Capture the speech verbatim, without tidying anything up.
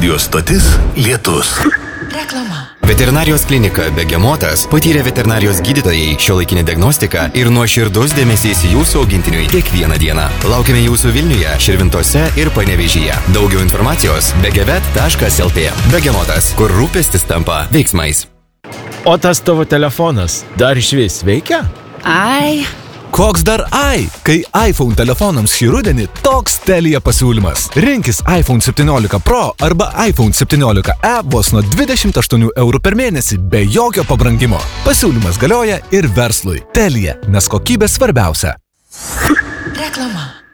Radio stotis Lietus. Reklama. Veterinarijos klinika Begemotas patyrė veterinarijos gydytojai, šiuolaikinė diagnostika ir nuoširdus dėmesys jūsų augintiniui kiekvieną dieną. Laukiame jūsų Vilniuje, Širvintose ir Panevėžyje. Daugiau informacijos begevet taškas lt. Begemotas, kur rūpestis tampa veiksmais. O tas tavo telefonas dar išvis veikia? Ai. Koks dar ai? Kai iPhone telefonams šį rudenį toks Telia pasiūlymas. Rinkis iPhone septyniolika Pro arba iPhone septyniolika e vos nuo dvidešimt aštuonių eurų per mėnesį be jokio pabrangimo. Pasiūlymas galioja ir verslui. Telia, nes kokybė svarbiausia. Reklama.